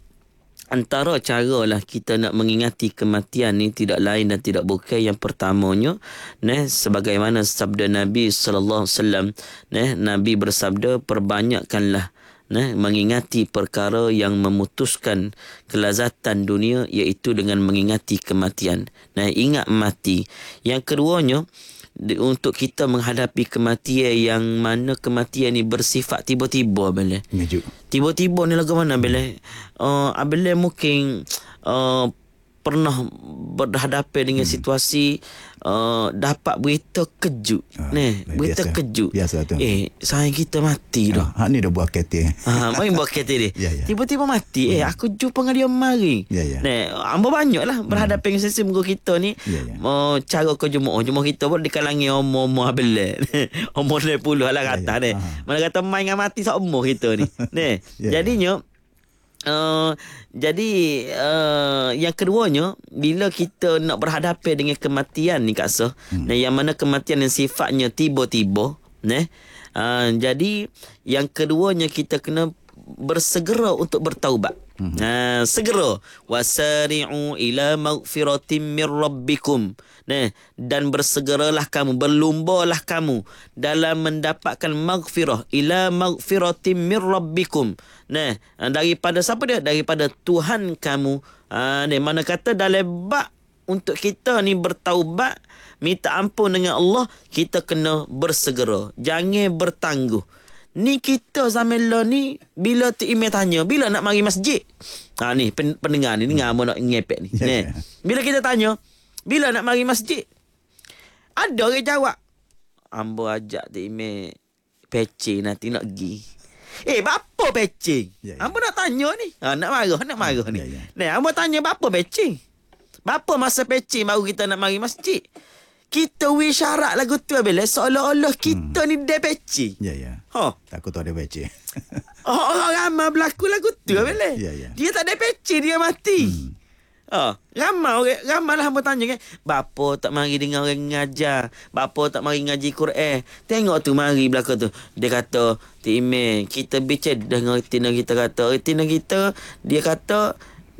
Speaker 3: antara cara lah kita nak mengingati kematian ni tidak lain dan tidak bukan, yang pertamanya nah, sebagaimana sabda Nabi sallallahu alaihi wasallam, nah, Nabi bersabda, perbanyakkanlah nah, mengingati perkara yang memutuskan kelazatan dunia, iaitu dengan mengingati kematian. Nah, ingat mati. Yang keduanya, untuk kita menghadapi kematian yang mana kematian ni bersifat tiba-tiba bela. Tiba-tiba ni lagu mana bela? Uh, bela mungkin uh, pernah berhadapan dengan hmm. situasi uh, dapat berita kejut. Uh, ni, berita biasa, kejut.
Speaker 2: Biasa tu.
Speaker 3: Eh, sayang kita mati dah.
Speaker 2: Ha, ni dah buat kereta.
Speaker 3: Ha, main buat kereta dia. Ya, ya. Tiba-tiba mati. Hmm. Eh, aku jumpa dengan dia mari. Ya, ya. Ni, hamba banyaklah berhadapan dengan hmm. sesi muka kita ni. Ya, ya. Uh, cara ke jemaah. Jemaah kita pun dikalangi umur-umur belah. Umur enam puluh lah kata ya, ya. Ni. Ha. Mana kata main dengan mati seumur kita ni. Ni, ya, jadinya Uh, jadi uh, yang keduanya, bila kita nak berhadapan dengan kematian ni Kak Sah, hmm. nah, yang mana kematian yang sifatnya tiba-tiba, nah, uh, jadi yang keduanya kita kena bersegera untuk bertaubat. Hmm. Uh, segera wasari'u ila maghfiratin mir rabbikum. Nah, dan bersegeralah kamu, berlumbalah kamu dalam mendapatkan maghfirah, ila maghfiratin mir rabbikum. Nah, daripada siapa dia? Daripada Tuhan kamu. Ha, ni mana kata dalam bab untuk kita ni bertaubat, minta ampun dengan Allah, kita kena bersegera. Jangan bertangguh. Ni kita zaman lah ni, bila tu email tanya, bila nak mari masjid? Ha ni pendengar ni, dengar mau nak ngepek ni. Yeah. Ni. Bila kita tanya, bila nak mari masjid? Ada orang jawab, ambo ajak tu email pece nanti nak pergi. Eh, bapa pecing? Ya, ya. Ambo nak tanya ni. Ha, nak marah, nak marah ni. Ya, ya. Ni, ambo tanya bapa pecing? Bapa masa pecing baru kita nak mari masjid? Kita wi syarat lagu tu bila seolah-olah kita hmm. ni dia pecing.
Speaker 2: Ya, ya.
Speaker 3: Ha.
Speaker 2: Takut tu ada pecing.
Speaker 3: Oh, orang ramai berlaku lagu tu ya, bila. Ya, ya. Dia tak ada pecing, dia mati. Hmm. Oh, ramai orang, ramai lah hamba tanya kan, bapa tak mari dengar orang ngajar, bapa tak mari ngaji Quran. Tengok tu mari belakang tu. Dia kata, Timeh, kita bicara dengan retina kita kata, retina kita, dia kata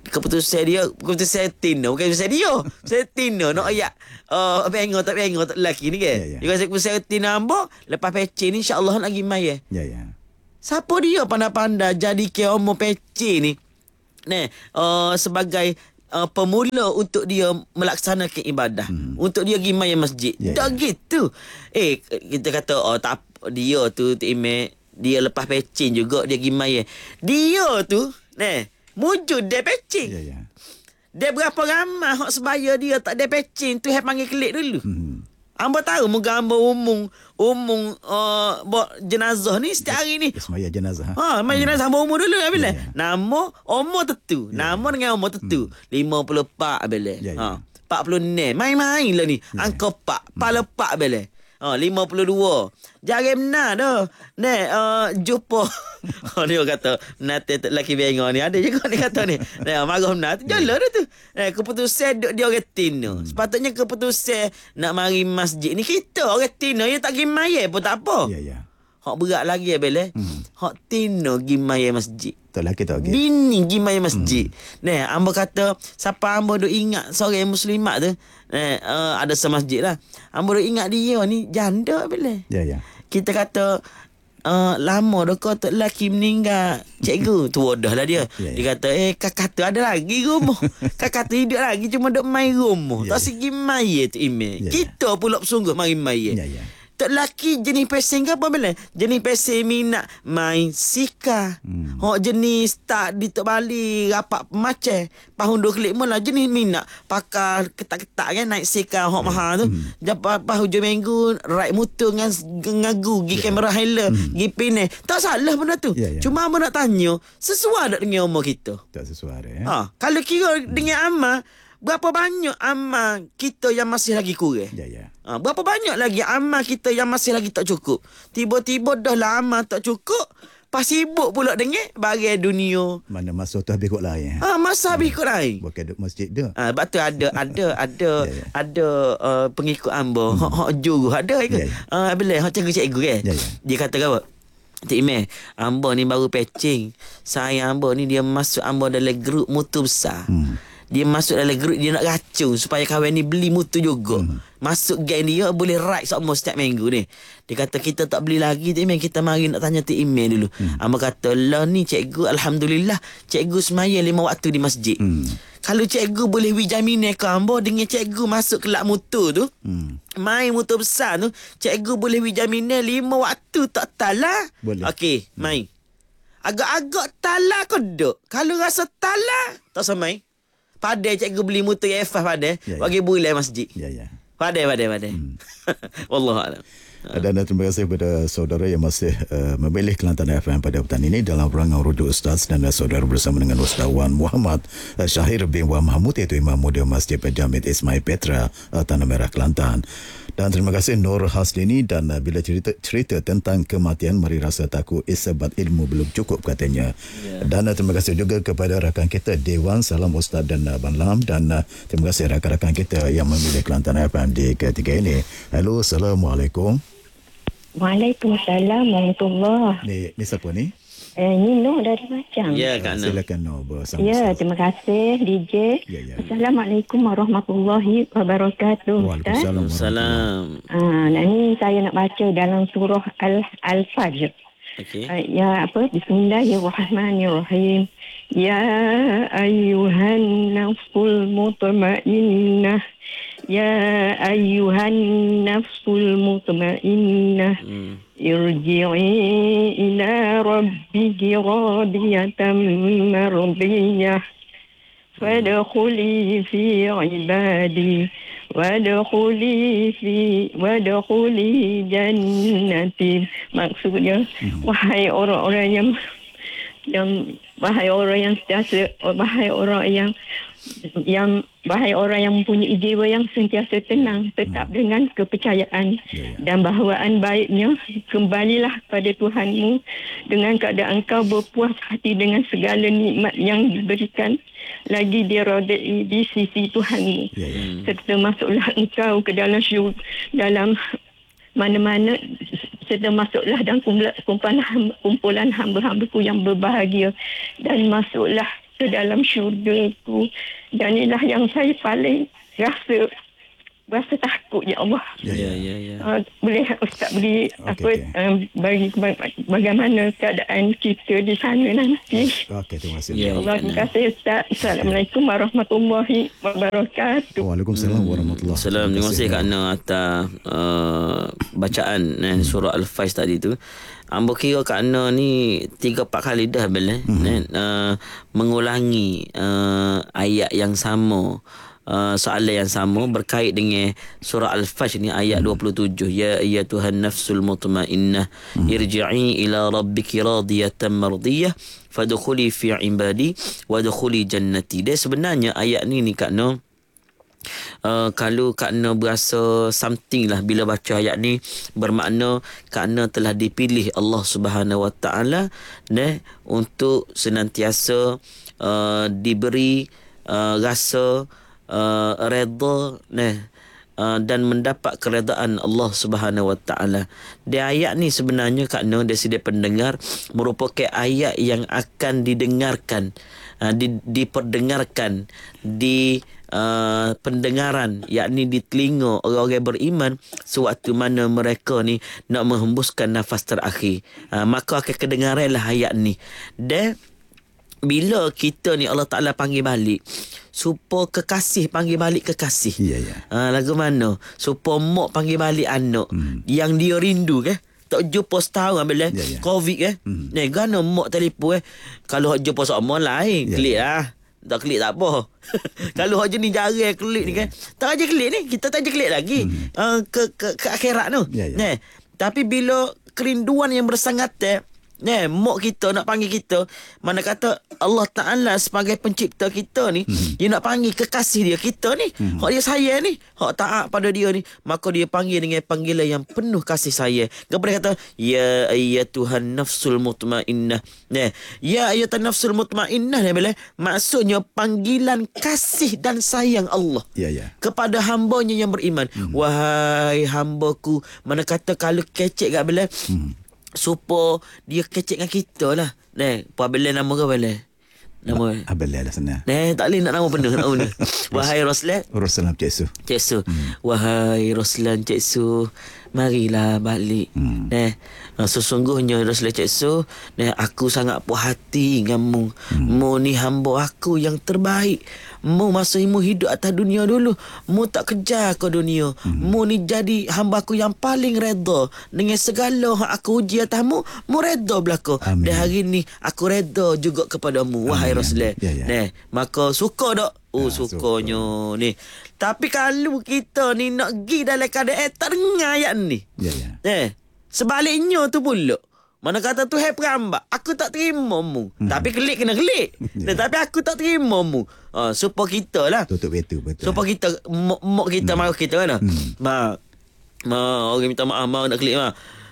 Speaker 3: keputusan dia keputusan Tino bukan keputusan dia keputusan Tino nak ayat uh, bengok tak bengok tak lelaki ni kan.
Speaker 2: Ya, ya.
Speaker 3: Dia kata keputusan Tino ambo lepas pecin ni insya-Allah lagi mai eh.
Speaker 2: Ya ya.
Speaker 3: Siapa dia pandai-pandai jadi ke omo pecin ni ni uh, sebagai Uh, pemula untuk dia melaksanakan ibadah, hmm. untuk dia pergi maya masjid.
Speaker 2: Yeah,
Speaker 3: tak
Speaker 2: yeah.
Speaker 3: gitu. Eh kita kata oh tak dia tu Ime, dia lepas pecin juga dia pergi maya. Dia tu nah wujud dia pecin.
Speaker 2: Ya ya.
Speaker 3: Dia berapa ramai hak sebaya dia tak ada pecin tu hai panggil kelik dulu.
Speaker 2: Hmm.
Speaker 3: Hamba tahu moga hamba umum umum uh, buat jenazah ni setiap hari ni.
Speaker 2: Semaya jenazah.
Speaker 3: Ha, mai jenazah hamba umur dulu bila.
Speaker 2: Ya, ya.
Speaker 3: Nama umur tentu.
Speaker 2: Ya,
Speaker 3: Nama dengan umur tentu. lima puluh empat bila.
Speaker 2: Ya, ya.
Speaker 3: Ha, empat puluh enam. Main-main lah ni.
Speaker 2: Ya.
Speaker 3: Angka empat, pala empat bila. Ha, lima puluh dua. Jangan benar dah. Ni uh, jumpa. Oh, dia kata nanti tak lelaki bengong ni. Ada juga ni kata ni. Nah, marah benar. Jalan dah tu. Eh, keputusan duk dia orang Tino. Hmm. Sepatutnya keputusan nak mari masjid ni kita orang Tino yang tak pergi maya pun tak apa.
Speaker 2: Ya ya.
Speaker 3: Hak berat lagi ya Bel. Hmm. Hak Tino pergi maya masjid.
Speaker 2: Tak lelaki tak okey.
Speaker 3: Bini pergi maya masjid. Hmm. Nah, hamba kata siapa hamba duk ingat seorang muslimat tu. Nah, uh, ada semasjid lah. Hamba duk ingat dia ni janda Bel.
Speaker 2: Ya ya.
Speaker 3: Kita kata Uh, lama dah kau tak lelaki meninggal. Cikgu tua dah lah dia.
Speaker 2: Ya, ya.
Speaker 3: Dia kata eh kakak tu ada lagi rumah. Kakak tu hidup lagi cuma duk main rumah.
Speaker 2: Ya,
Speaker 3: Tak
Speaker 2: ya.
Speaker 3: segi main tu email.
Speaker 2: Ya, ya.
Speaker 3: Kita pula bersungguh mari main.
Speaker 2: Ya ya.
Speaker 3: Tak lelaki jenis pesen ke apa bila? Jenis pesen minat main sika. Hmm. Hok jenis tak di Tok Bali rapat pemaceh. Pahun dua klik mula jenis minat pakai ketak-ketak kan naik sika hok mahal tu. Hmm. Japat pas hujung minggu raik motor dengan ngagu gi kamera highlight,
Speaker 2: Hmm.
Speaker 3: gi pine. Tak salah benda tu.
Speaker 2: Ya, ya.
Speaker 3: Cuma abang nak tanya, sesuai tak dengan umur kita?
Speaker 2: Tak sesuai ya.
Speaker 3: Ha, kalau kira dengan amal, berapa banyak amal kita yang masih lagi kurang?
Speaker 2: Ya ya.
Speaker 3: Ha, berapa banyak lagi amal kita yang masih lagi tak cukup. Tiba-tiba dah lah amal tak cukup, pas sibuk pula dengan bagai dunia.
Speaker 2: Mana masa tu habis kot lain.
Speaker 3: Ah, ha, masa habis kot lain.
Speaker 2: Bukan duduk masjid dia.
Speaker 3: Ah, ha, betul ada ada ada
Speaker 2: Ya, ya.
Speaker 3: ada uh, pengikut hamba, hak hak juru ada ke?
Speaker 2: Ya, ya.
Speaker 3: Ah, bila hak cikgu-cikgu kan.
Speaker 2: Ya, ya.
Speaker 3: Dia kata apa? Cik Imeh, hamba ni baru patching. Saya hamba ni dia masuk hamba dalam grup mutu besar.
Speaker 2: Hmm.
Speaker 3: Dia masuk dalam grup, dia nak racun supaya kawan ni beli mutu juga. Hmm. Masuk geng dia boleh ride semua setiap minggu ni. Dia kata kita tak beli lagi tu Imeh, kita mari nak tanya tu email dulu. Hmm. Hamba kata lah ni cikgu alhamdulillah cikgu semaya lima waktu di masjid. Hmm. Kalau cikgu boleh wijamine ke hamba dengan cikgu masuk kelab mutu tu. Hmm. Main motor besar tu, cikgu boleh wijamine lima waktu tak talah.
Speaker 2: Boleh.
Speaker 3: Okey, main. Agak-agak talah kau duk. Kalau rasa talah, tak samai. Padai cikgu beli motor F F padai,
Speaker 2: Ya, ya.
Speaker 3: bagi bulan masjid.
Speaker 2: Ya ya.
Speaker 3: Padai, padai, padai. Hmm. Wallahualam.
Speaker 2: Dan terima kasih kepada saudara yang masih uh, memilih Kelantan F M pada petang ini dalam perangai Rujuk Ustaz, dan uh, saudara bersama dengan Ustaz Wan Muhammad uh, Syahir bin Wan Mahmud, iaitu Imam Muda Masjid Jamid Ismail Petra, uh, Tanah Merah, Kelantan. Dan terima kasih Nur Hasdini, dan uh, bila cerita cerita tentang kematian, mari rasa takut isbat ilmu belum cukup katanya. Yeah. Dan uh, terima kasih juga kepada rakan kita Dewan Salam Ustaz dan uh, Abang Lam, dan uh, terima kasih rakan-rakan kita yang memilih Kelantan F M di ketiga ini. Halo, Assalamualaikum.
Speaker 5: Waalaikumsalam warahmatullahi.
Speaker 2: Ni, ni siapa ni?
Speaker 5: Eh, Nino dari Macang.
Speaker 3: Ya, Kak Nur.
Speaker 2: Silakan Nur bersama.
Speaker 5: Ya,
Speaker 2: Ustaz.
Speaker 5: terima kasih D J.
Speaker 2: Ya, ya.
Speaker 5: Assalamualaikum warahmatullahi wabarakatuh.
Speaker 2: Waalaikumsalam.
Speaker 3: Salam.
Speaker 5: Ah, nah, ni saya nak baca dalam surah Al Al-Fajr.
Speaker 3: Okey.
Speaker 5: Uh, ya apa? Bismillahirrahmanirrahim. Ya ayyuhan nafsul mutmainnah. Ya ayyuhan nafsul mutmainnah.
Speaker 3: Hmm.
Speaker 5: Irji'i ila rabbiki radiyatan mardiyah. Fadkhuli fi ibadi. Wadkhuli fi wadkhuli jannati. Maksudnya, wahai orang-orang yang yang wahai orang yang sentiasa wahai orang yang yang wahai orang yang mempunyai jiwa yang sentiasa tenang, tetap dengan kepercayaan dan bawaan baiknya, kembalilah kepada Tuhanmu dengan keadaan engkau berpuas hati dengan segala nikmat yang diberikan, lagi dirodai di sisi Tuhanmu.
Speaker 2: Ya, ya.
Speaker 5: Serta masuklah engkau ke dalam syurga, dalam mana-mana, serta masuklah dalam kumpulan, kumpulan hamba-hambaku yang berbahagia, dan masuklah ke dalam syurga tu. Dan inilah yang saya paling rasa rasa takut, ya Allah.
Speaker 3: Ya, ya, ya. ya.
Speaker 5: Uh, boleh Ustaz beri
Speaker 2: Okey,
Speaker 5: apa
Speaker 2: okey.
Speaker 5: um, bagi bagaimana keadaan kita di sana nanti.
Speaker 2: Okey, terima kasih.
Speaker 3: Ya.
Speaker 5: Allah, terima kasih Ustaz. Assalamualaikum warahmatullahi wabarakatuh.
Speaker 2: Waalaikumsalam warahmatullahi wabarakatuh.
Speaker 3: Salam, terima kasih Kak Ana atas uh, bacaan eh, surah Al-Faiz tadi tu. Ambo kira Kak Ana ni tiga empat kali dah bel hmm. eh, uh, mengulangi uh, ayat yang sama. Uh, soalan yang sama berkait dengan surah Al-Fajr ni ayat hmm. dua puluh tujuh. Ya ayyatuhan nafsul mutmainnah hmm. irji'i ila rabbiki radiyatan mardiyah fadkhuli fi ibadi wadkhuli jannati. Dia sebenarnya ayat ni ni Kak Noh, Uh, kalau Kak Ana berasa something lah bila baca ayat ni, bermakna Kak Ana telah dipilih Allah Subhanahu Wa Taala ne untuk senantiasa uh, diberi uh, rasa uh, redha ne uh, dan mendapat keredaan Allah Subhanahu Wa Taala. Di ayat ni sebenarnya Kak Ana dari segi pendengar merupakan ayat yang akan didengarkan, uh, di, diperdengarkan di Uh, pendengaran, yakni di telinga orang-orang beriman sewaktu mana mereka ni nak menghembuskan nafas terakhir. Uh, maka akan kedengaranlah ayat ni. Dan bila kita ni Allah Ta'ala panggil balik, supaya kekasih panggil balik kekasih.
Speaker 2: Ya, ya.
Speaker 3: Uh, lagu mana? Supaya mak panggil balik anak hmm. yang dia rindu ke? Tak jumpa setahun ambil eh.
Speaker 2: Ya, ya.
Speaker 3: Covid ke? Hmm. Ni gana mak telefon eh. Kalau jumpa sama lain,
Speaker 2: Ya,
Speaker 3: klik
Speaker 2: ya.
Speaker 3: lah. Tak klik tak apa. Kalau hak jenis jari klik ni kan, tak aja klik ni, kita tak aja klik lagi hmm. uh, ke, ke ke akhirat tu.
Speaker 2: Ya, ya.
Speaker 3: Nah, tapi bila kerinduan yang bersangat eh, nah, mak kita nak panggil kita, mana kata Allah Ta'ala sebagai pencipta kita ni, hmm. dia nak panggil kekasih dia kita ni, hmm. hak dia sayang ni, hak taat pada dia ni, maka dia panggil dengan panggilan yang penuh kasih sayang. Kemudian kata, ya ayyatuhan nafsul mutmainnah. Nah, ya ayyatuhan nafsul mutmainnah ni bila maksudnya panggilan kasih dan sayang Allah.
Speaker 2: Ya, ya.
Speaker 3: Kepada hambanya yang beriman. Hmm. Wahai hambaku, mana kata kalau kecek kat bila, hmm. supaya dia kecek dengan kita lah. Nah, Puan Abel nama ke Abel? Nama
Speaker 2: Abel lah sana.
Speaker 3: Nah, tak boleh nak nama penuh nak guna. Wahai Roslan,
Speaker 2: Roslan Cik Su.
Speaker 3: Cik Su. Hmm. Wahai Roslan Cik Su, marilah balik. Hmm. Nah, sesungguhnya Roslan Cik Su, nah aku sangat puas hati denganmu. Hmm. Mu ni hamba aku yang terbaik. Mu masa mu hidup atas dunia dulu, mu tak kejar ke dunia. Hmm. Mu ni jadi hamba aku yang paling redha dengan segala hak aku uji atasmu, mu redha belaka. Dan hari ni aku redha juga kepadamu. Wahai Rasulullah.
Speaker 2: Ya, ya.
Speaker 3: Nah, maka suka tak? Oh,
Speaker 2: Ya,
Speaker 3: sukanya ni. Tapi kalau kita ni nak pergi dalam keadaan tak dengar ayat ni.
Speaker 2: Ya, ya.
Speaker 3: Eh, sebaliknya tu pula. Mana kata tu hai perambak, aku tak terima mu. Hmm. Tapi kelik kena kelik.
Speaker 2: Ya.
Speaker 3: Tapi aku tak terima mu. Ha, supaya kita lah.
Speaker 2: Tutup itu betul.
Speaker 3: Supaya kita mak, mak kita hmm. marah kita kan. Hmm. Ma, ma orang minta maaf, ma nak kelik ma.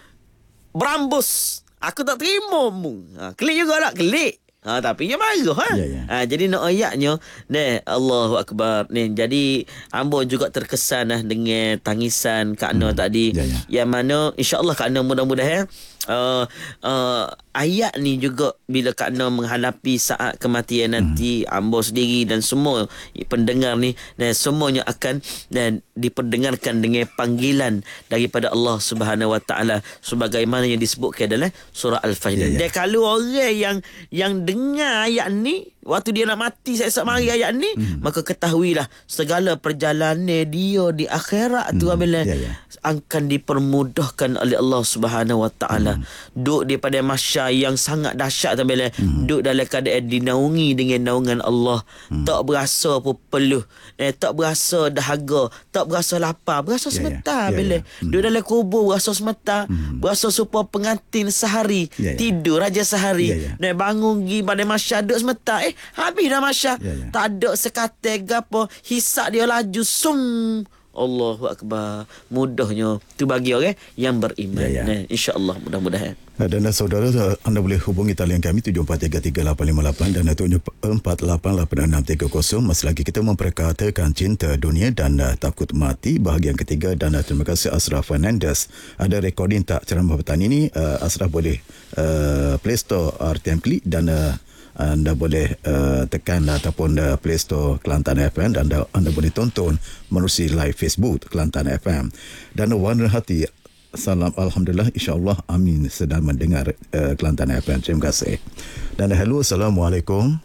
Speaker 3: Berambus, aku tak terima mu. Ha, kelik juga lah, kelik. Ha, tapi dia marah ha?
Speaker 2: Ya, ya.
Speaker 3: Ha, jadi nak ayatnya ni Allahu Akbar ni. Jadi ambo juga terkesan lah dengan tangisan Kak Ana hmm. tadi
Speaker 2: Ya, ya.
Speaker 3: yang mana insya-Allah Kak Ana mudah-mudahan uh, uh, ayat ni juga bila Kak Ana menghadapi saat kematian nanti, hmm. ambo sendiri dan semua pendengar ni dan semuanya akan dan diperdengarkan dengan panggilan daripada Allah Subhanahu Wa Taala sebagaimana yang disebutkan dalam surah Al-Fajr. Ya, ya. Dan kalau orang yang yang dengar ayat ni waktu dia nak mati esok mari ayat ni, hmm. maka ketahuilah segala perjalanan dia di akhirat hmm. tu apabila
Speaker 2: ya, ya.
Speaker 3: akan dipermudahkan oleh Allah Subhanahu Wa Taala. Hmm. Duduk di pada masyar yang sangat dahsyat apabila hmm. duduk dalam keadaan dinaungi dengan naungan Allah. Hmm. Tak berasa pun peluh, eh, tak berasa dahaga, tak berasa lapar, berasa
Speaker 2: ya,
Speaker 3: sebentar
Speaker 2: ya.
Speaker 3: bila
Speaker 2: ya, ya.
Speaker 3: duduk dalam kubur berasa sebentar, hmm. berasa supaya pengantin sehari,
Speaker 2: ya, ya.
Speaker 3: tidur raja sehari,
Speaker 2: ya, ya.
Speaker 3: dan bangun pergi pada masyar duduk sebentar, eh habis dah masyar.
Speaker 2: Ya, ya.
Speaker 3: Tak ada sekatai gapo, hisap dia laju sum. Allahu Akbar. Mudahnya tu bagi orang yang beriman.
Speaker 2: Ya, ya.
Speaker 3: Nah, insya-Allah mudah-mudahan.
Speaker 2: Dan saudara, anda boleh hubungi talian kami tujuh empat tiga tiga lapan lima lapan dan tujuh empat lapan lapan enam tiga kosong. Masih lagi kita memperkatakan cinta dunia dan uh, takut mati bahagian ketiga. Dan uh, terima kasih Ashraf Fernandez. Ada recording tak ceramah petang ini? Uh, Ashraf boleh uh, Play Store R T M Klik dan uh, anda boleh uh, tekan ataupun uh, Play Store Kelantan F M dan anda, anda boleh tonton menerusi live Facebook Kelantan F M. Dan warna hati, salam Alhamdulillah, insyaAllah, amin, sedang mendengar uh, Kelantan F M. Terima kasih. Dan hello, Assalamualaikum.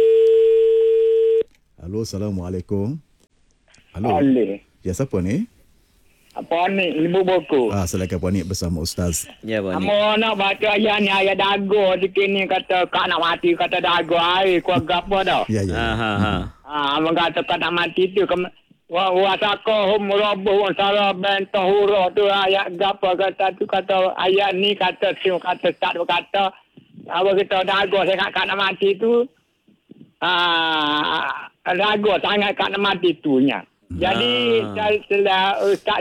Speaker 2: Halo, Assalamualaikum. Halo.
Speaker 6: Boleh.
Speaker 2: Ya, siapa ni?
Speaker 6: Apa ni? Ibu buku.
Speaker 2: Ah, silakan Puan Nik bersama Ustaz.
Speaker 3: Ya, Puan Nik.
Speaker 6: Kamu nak baca ayat ni, ayat dago di sini kata kak nak mati, kata dago air, kau apa dah?
Speaker 2: Ya, ya.
Speaker 3: Ha,
Speaker 2: ya.
Speaker 3: ha, ha.
Speaker 6: Ah, abang kata kak nak mati tu, wa wasako hum rabuh sara bentah huruf tu ayat gapo kata tu, kata ayat ni kata tu kata tak kata apa kita dago saya kak nak mati tu. Ah, ragu sangat kat mati tu nya. Jadi
Speaker 3: Ah.
Speaker 6: setelah Ustaz